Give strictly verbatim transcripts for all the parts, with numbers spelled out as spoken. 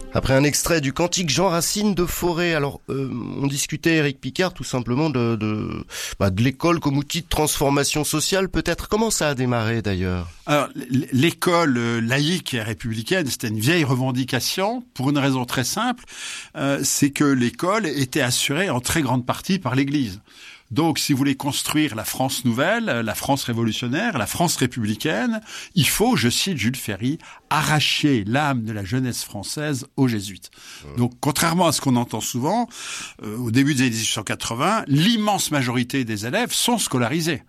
Après un extrait du cantique Jean Racine de Forêt. Alors, euh, on discutait, Éric Picard, tout simplement de de, bah, de l'école comme outil de transformation sociale, peut-être. Comment ça a démarré, d'ailleurs ? Alors, l'école laïque et républicaine, c'était une vieille revendication pour une raison très simple, euh, c'est que l'école était assurée en très grande partie par l'Église. Donc, si vous voulez construire la France nouvelle, la France révolutionnaire, la France républicaine, il faut, je cite Jules Ferry, arracher l'âme de la jeunesse française aux jésuites. Donc, contrairement à ce qu'on entend souvent, euh, au début des années dix-huit cent quatre-vingts, l'immense majorité des élèves sont scolarisés.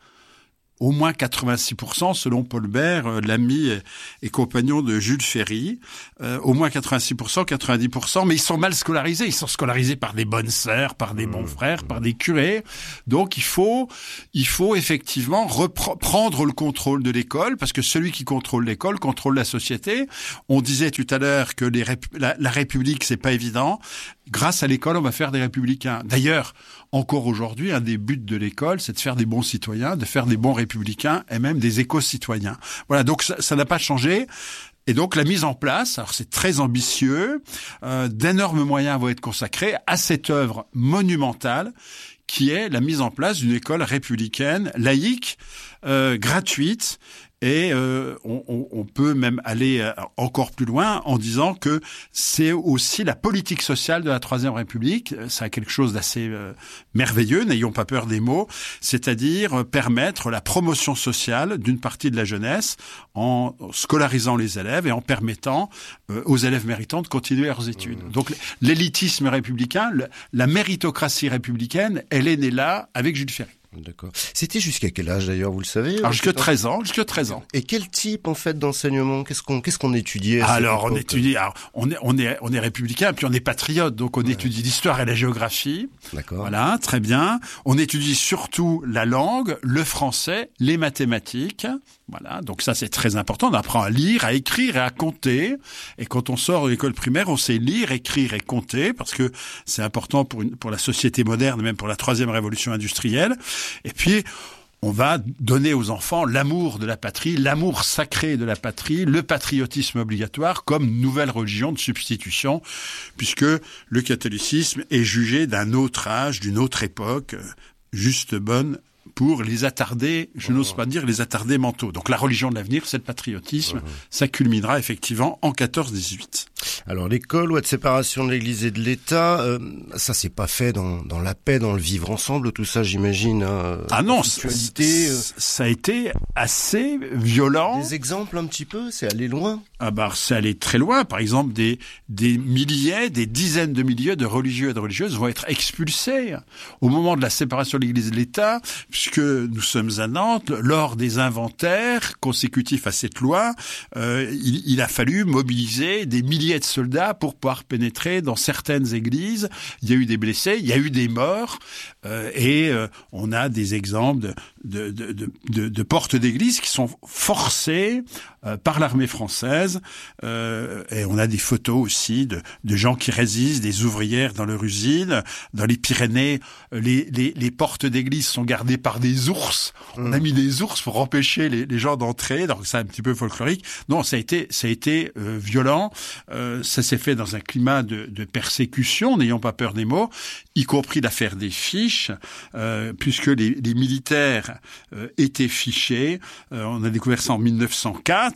Au moins quatre-vingt-six pour cent selon Paul Bert, euh, l'ami et, et compagnon de Jules Ferry. Euh, au moins quatre-vingt-six pour cent, quatre-vingt-dix pour cent, mais ils sont mal scolarisés. Ils sont scolarisés par des bonnes sœurs, par des bons frères, par des curés. Donc il faut, il faut effectivement reprendre le contrôle de l'école, parce que celui qui contrôle l'école contrôle la société. On disait tout à l'heure que les rép- la, la République, c'est pas évident. Grâce à l'école, on va faire des républicains. D'ailleurs, encore aujourd'hui, un des buts de l'école, c'est de faire des bons citoyens, de faire des bons républicains et même des éco-citoyens. Voilà, donc ça, ça n'a pas changé. Et donc la mise en place, alors c'est très ambitieux, euh, d'énormes moyens vont être consacrés à cette œuvre monumentale qui est la mise en place d'une école républicaine, laïque, euh, gratuite. Et euh, on, on, on peut même aller encore plus loin en disant que c'est aussi la politique sociale de la Troisième République. Ça a quelque chose d'assez euh, merveilleux, n'ayons pas peur des mots, c'est-à-dire permettre la promotion sociale d'une partie de la jeunesse en scolarisant les élèves et en permettant euh, aux élèves méritants de continuer leurs études. Mmh. Donc l'élitisme républicain, le, la méritocratie républicaine, elle est née là avec Jules Ferry. D'accord. C'était jusqu'à quel âge d'ailleurs, vous le savez? Alors jusqu'à treize ans, jusqu'à treize ans. Et quel type en fait d'enseignement? Qu'est-ce qu'on qu'est-ce qu'on étudiait? Alors on étudie, alors, on est on est on est républicain puis on est patriote, donc on ouais. étudie l'histoire et la géographie. D'accord. Voilà, très bien. On étudie surtout la langue, le français, les mathématiques. Voilà, donc ça c'est très important. On apprend à lire, à écrire et à compter. Et quand on sort de l'école primaire, on sait lire, écrire et compter parce que c'est important pour une pour la société moderne, même pour la troisième révolution industrielle. Et puis, on va donner aux enfants l'amour de la patrie, l'amour sacré de la patrie, le patriotisme obligatoire comme nouvelle religion de substitution, puisque le catholicisme est jugé d'un autre âge, d'une autre époque, juste bonne pour les attardés, je n'ose pas dire les attardés mentaux. Donc la religion de l'avenir, c'est le patriotisme. Mmh. Ça culminera effectivement en quatorze dix-huit. Alors l'école, loi de séparation de l'Église et de l'État, euh, ça s'est pas fait dans, dans la paix, dans le vivre ensemble, tout ça j'imagine. Hein, ah non, c- c- ça a été assez violent. Des exemples un petit peu, c'est allé loin. Ah bah c'est allé très loin. Par exemple, des des milliers, des dizaines de milliers de religieux et de religieuses vont être expulsés au moment de la séparation de l'Église et de l'État, puisque nous sommes à Nantes, lors des inventaires consécutifs à cette loi, euh, il, il a fallu mobiliser des milliers de soldats pour pouvoir pénétrer dans certaines églises. Il y a eu des blessés, il y a eu des morts, euh, et euh, on a des exemples de, de, de, de, de portes d'églises qui sont forcées euh, par l'armée française, euh, et on a des photos aussi de, de gens qui résistent, des ouvrières dans leur usine. Dans les Pyrénées, les, les, les portes d'église sont gardées par des ours. Mmh. On a mis des ours pour empêcher les, les gens d'entrer, donc c'est un petit peu folklorique. Non, ça a été, ça a été euh, violent. Euh, ça s'est fait dans un climat de, de persécution, n'ayons pas peur des mots, y compris l'affaire des fiches, euh, puisque les, les militaires euh, étaient fichés. Euh, on a découvert ça en mille neuf cent quatre.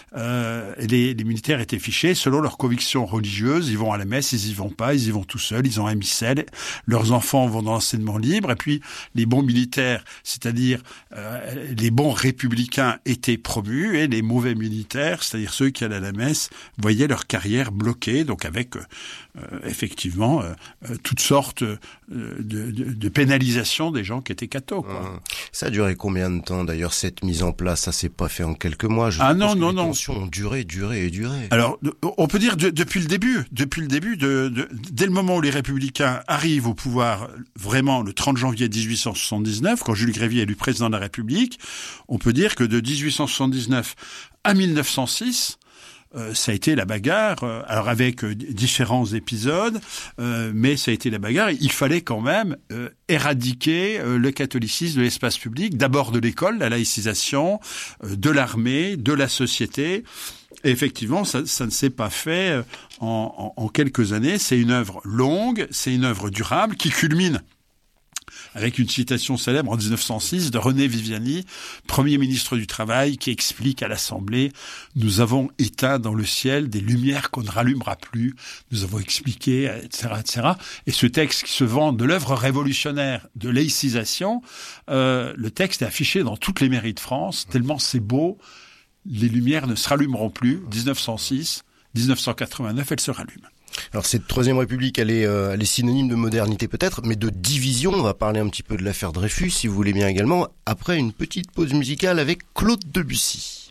Euh, les, les militaires étaient fichés selon leurs convictions religieuses. Ils vont à la messe, ils y vont pas, ils y vont tout seuls, ils ont un missel. Leurs enfants vont dans l'enseignement libre. Et puis les bons militaires, c'est-à-dire euh, les bons républicains, étaient promus, et les mauvais militaires, c'est-à-dire ceux qui allaient à la messe, voyaient leur carrière bloquée, donc avec euh, effectivement euh, euh, toutes sortes euh, de, de, de pénalisations des gens qui étaient cathos, quoi. Mmh. Ça a duré combien de temps d'ailleurs cette mise en place? Ça s'est pas fait en quelques mois. Je ah non, que non, les non. tensions ont duré, duré et duré. Alors, on peut dire de, depuis le début, depuis le début, de, de, dès le moment où les Républicains arrivent au pouvoir, vraiment le trente janvier dix-huit cent soixante-dix-neuf, quand Jules Grévy est élu président de la République, on peut dire que de dix-huit cent soixante-dix-neuf à mille neuf cent six, Euh, ça a été la bagarre, euh, alors avec euh, différents épisodes, euh, mais ça a été la bagarre. Il fallait quand même euh, éradiquer euh, le catholicisme de l'espace public, d'abord de l'école, la laïcisation, euh, de l'armée, de la société. Et effectivement, ça, ça ne s'est pas fait en, en, en quelques années. C'est une œuvre longue, c'est une œuvre durable qui culmine avec une citation célèbre en dix-neuf cent six de René Viviani, Premier ministre du Travail, qui explique à l'Assemblée « Nous avons éteint dans le ciel des lumières qu'on ne rallumera plus. Nous avons expliqué, et cetera, et cetera » Et ce texte qui se vend de l'œuvre révolutionnaire de laïcisation, euh, le texte est affiché dans toutes les mairies de France, tellement c'est beau, les lumières ne se rallumeront plus. dix-neuf cent six, dix-neuf cent quatre-vingt-neuf, elles se rallument. Alors cette Troisième République, elle est, euh, elle est synonyme de modernité peut-être, mais de division. On va parler un petit peu de l'affaire Dreyfus, si vous voulez bien également, après une petite pause musicale avec Claude Debussy.